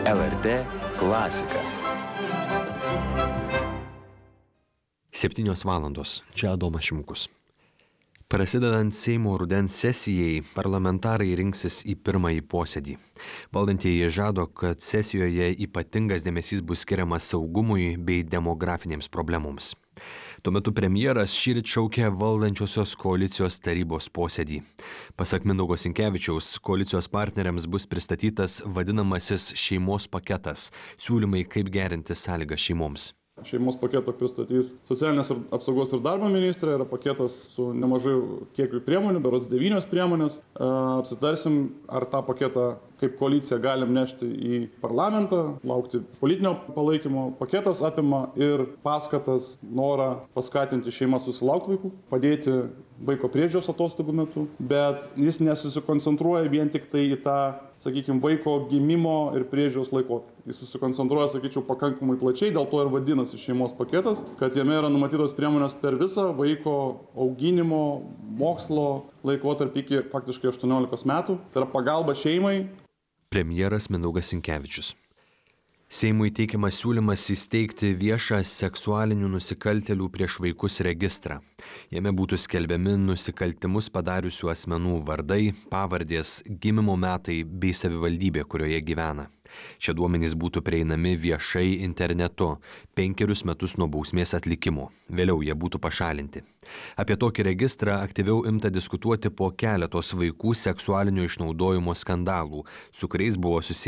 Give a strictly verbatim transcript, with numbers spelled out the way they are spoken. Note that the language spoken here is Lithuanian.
L R T klasika. Septynios valandos. Čia Adomas Šimkus. Prasidedant Seimo rudens sesijai, parlamentarai rinksis į pirmąjį posėdį. Valdantieji žado, kad sesijoje ypatingas dėmesys bus skiriamas saugumui bei demografinėms problemoms. Tuo metu premjeras šįryt šaukė valdančiosios koalicijos tarybos posėdį. Pasak Mindaugo Sinkevičiaus, koalicijos partneriams bus pristatytas vadinamasis šeimos paketas, siūlymai kaip gerinti sąlygas šeimoms. Šeimos paketą pristatys socialinės apsaugos ir darbo ministrė, yra paketas su nemažai kiekiu priemonių, berods devynios priemonės. Apsitarsim, ar tą paketą kaip koalicija galim nešti į parlamentą, laukti politinio palaikymo. Paketas apima ir paskatas, norą paskatinti šeimą susilaukti vaikų, padėti vaiko priežiūros atostogų metu, bet jis nesusikoncentruoja vien tik tai į tą, sakykime, vaiko gimimo ir priežiūros laikotarpį. Jis susikoncentruoja, sakyčiau, pakankamai plačiai, dėl to ir vadinasi šeimos paketas, kad jame yra numatytos priemonės per visą vaiko auginimo, mokslo laikotarpį iki faktiškai aštuoniolikos metų. Tai yra pagalba šeimai. Premjeras Mindaugas Sinkevičius. Seimui teikiamas siūlymas įsteigti viešą seksualinių nusikaltėlių prieš vaikus registrą. Jame būtų skelbiami nusikaltimus padariusių asmenų vardai, pavardės, gimimo metai bei savivaldybė, kurioje gyvena. Šie duomenys būtų prieinami viešai internetu penkerius metus nuo bausmės atlikimo. Vėliau jie būtų pašalinti. Apie tokį registrą aktyviau imta diskutuoti po keletos vaikų seksualinio išnaudojimo skandalų, su kuriais buvo susiję